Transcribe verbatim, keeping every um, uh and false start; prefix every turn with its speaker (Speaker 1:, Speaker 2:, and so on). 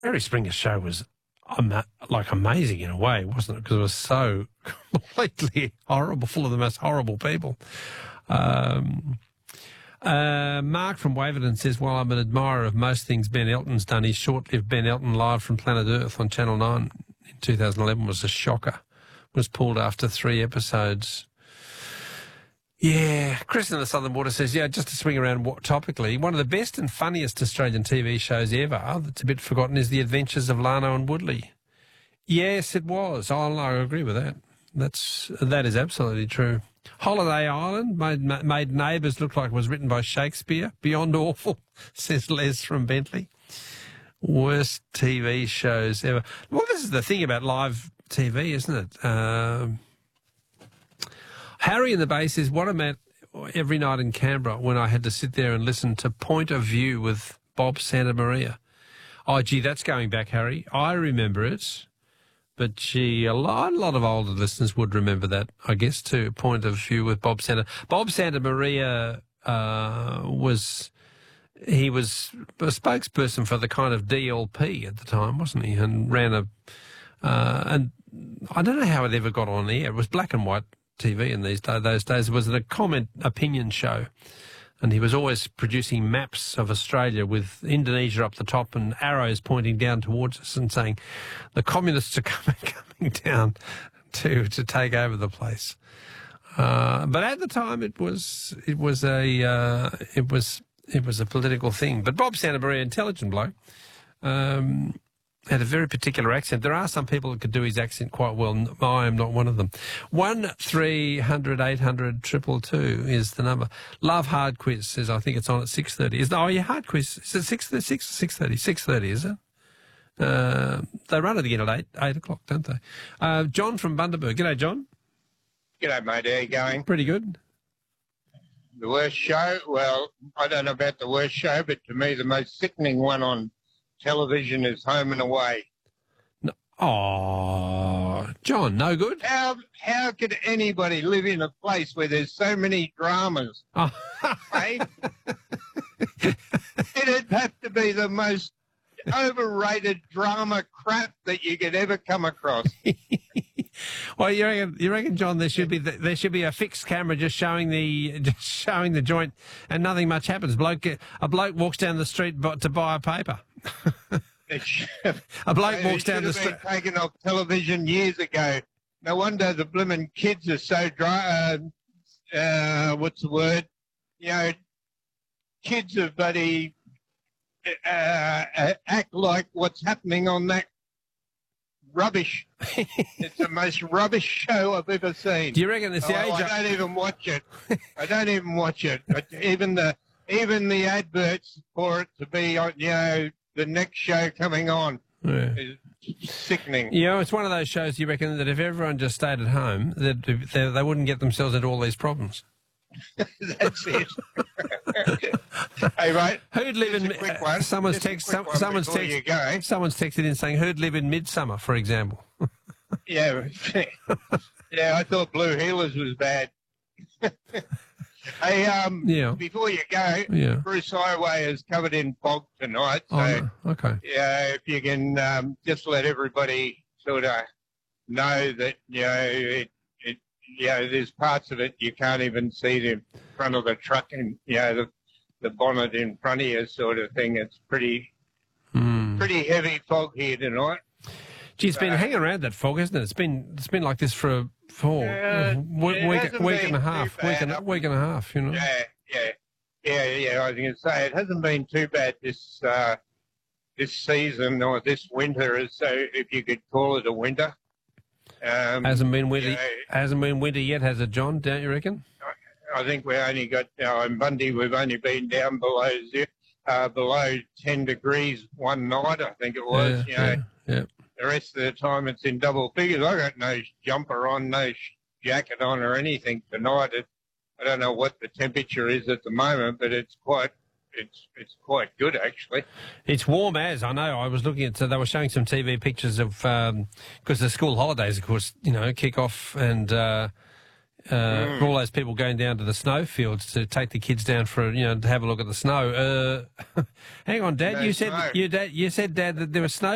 Speaker 1: Jerry Springer's show was ama- like amazing in a way, wasn't it? Because it was so completely horrible, full of the most horrible people. Um, uh, Mark from Waverton says, while I'm an admirer of most things Ben Elton's done, his short-lived Ben Elton Live from Planet Earth on Channel nine in two thousand eleven was a shocker. Was pulled after three episodes. Yeah, Chris in the Southern Water says, yeah, just to swing around topically, one of the best and funniest Australian T V shows ever that's a bit forgotten is The Adventures of Lano and Woodley. Yes, it was. Oh, I agree with that. That's that is absolutely true. Holiday Island made, made Neighbours look like it was written by Shakespeare. Beyond awful, says Les from Bentley. Worst T V shows ever. Well, this is the thing about live T V, isn't it? Um... Harry in the Bay says, what I'm at every night in Canberra when I had to sit there and listen to Point of View with Bob Santa Maria. Oh, gee, that's going back, Harry. I remember it, but gee, a lot, a lot of older listeners would remember that, I guess, too, Point of View with Bob Santa. Bob Santa Maria uh, was, he was a spokesperson for the kind of D L P at the time, wasn't he, and ran a, uh, and I don't know how it ever got on air. It was black and white T V in these days, those days. It was a comment opinion show, and he was always producing maps of Australia with Indonesia up the top and arrows pointing down towards us and saying the communists are coming, coming down to to take over the place. Uh, but at the time, it was it was a uh, it was it was a political thing. But Bob Santa Maria, intelligent bloke. Um, had a very particular accent. There are some people that could do his accent quite well. I am not one of them. One three hundred eight hundred triple two is the number. Love Hard Quiz says, I think it's on at six thirty. Is oh yeah, Hard Quiz. Is it six thirty? six six thirty? six thirty, is it? Uh, they run it again at eight eight o'clock, don't they? Uh, John from Bundaberg. G'day, John.
Speaker 2: G'day, mate. How you going?
Speaker 1: Pretty good.
Speaker 2: The worst show? Well, I don't know about the worst show, but to me the most sickening one on television is Home and Away.
Speaker 1: No. Oh, John, no good?
Speaker 2: How how could anybody live in a place where there's so many dramas?
Speaker 1: Oh.
Speaker 2: Eh? It'd have to be the most overrated drama crap that you could ever come across.
Speaker 1: Well, you reckon, you reckon, John, there should be the, there should be a fixed camera just showing the just showing the joint, and nothing much happens. Bloke, a bloke walks down the street to buy a paper. A bloke walks down the street.
Speaker 2: Taken off television years ago. No wonder the blooming kids are so dry. Uh, uh, what's the word? You know, kids are bloody uh, uh, act like what's happening on that rubbish. It's the most rubbish show I've ever seen.
Speaker 1: Do you reckon it's the
Speaker 2: oh,
Speaker 1: age?
Speaker 2: I don't even watch it. I don't even watch it. Even the even the adverts for it to be on, you know, the next show coming on
Speaker 1: Yeah.
Speaker 2: is sickening.
Speaker 1: You know, it's one of those shows you reckon that if everyone just stayed at home, that they, they wouldn't get themselves into all these problems.
Speaker 2: That's it. Hey, mate.
Speaker 1: Who'd live in? Uh, someone's
Speaker 2: Just a
Speaker 1: text.
Speaker 2: quick
Speaker 1: Some,
Speaker 2: one
Speaker 1: someone's
Speaker 2: before
Speaker 1: text.
Speaker 2: you go.
Speaker 1: Someone's texted in saying, "Who'd live in Midsummer?" For example.
Speaker 2: Yeah, yeah. I thought Blue Healers was bad. Hey, um,
Speaker 1: Yeah.
Speaker 2: before you go,
Speaker 1: Yeah.
Speaker 2: Bruce Highway is covered in fog tonight, so
Speaker 1: Oh, no. Okay.
Speaker 2: yeah, if you can um, just let everybody sort of know that, you know, it, it, you know, there's parts of it you can't even see the front of the truck and, you know, the, the bonnet in front of you sort of thing. It's pretty,
Speaker 1: Mm.
Speaker 2: pretty heavy fog here tonight.
Speaker 1: Gee, it's been
Speaker 2: Uh,
Speaker 1: hanging around that fog, hasn't it? It's been it's been like this for a for
Speaker 2: Uh,
Speaker 1: a week,
Speaker 2: it
Speaker 1: week,
Speaker 2: hasn't
Speaker 1: week
Speaker 2: been
Speaker 1: and a
Speaker 2: too
Speaker 1: half, week
Speaker 2: bad.
Speaker 1: and, week and a half. You know.
Speaker 2: Yeah, yeah, yeah, yeah. I was going to say it hasn't been too bad this uh, this season or this winter, as so if you could call it a winter. Um,
Speaker 1: Hasn't been winter.
Speaker 2: you know,
Speaker 1: Hasn't been winter yet, has it, John? Don't you reckon?
Speaker 2: I think we only got uh, in Bundy. We've only been down below zero, uh, below ten degrees one night. I think it was.
Speaker 1: Yeah,
Speaker 2: you know,
Speaker 1: yeah, yeah.
Speaker 2: the rest of the time it's in double figures. I got no jumper on, no sh- jacket on, or anything tonight. It, I don't know what the temperature is at the moment, but it's quite. It's it's quite good actually.
Speaker 1: It's warm as, I know. I was looking at, so they were showing some T V pictures of, um, because the school holidays, of course, you know, kick off and uh, uh,
Speaker 2: Mm.
Speaker 1: all those people going down to the snow fields to take the kids down for, you know, to have a look at the snow. Uh, hang on, Dad,
Speaker 2: No
Speaker 1: you said,
Speaker 2: snow.
Speaker 1: you, Dad, you said, Dad, that there was snow